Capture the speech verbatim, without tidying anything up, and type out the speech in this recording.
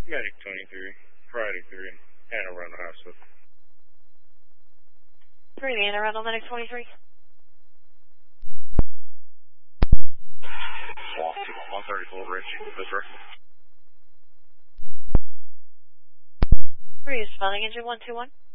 Medic twenty-three, Friday three, Anne Arundel Hospital. three, Anne Arundel, Medic twenty-three. one thirty-four, Rich, this right. three is spelling engine one two one.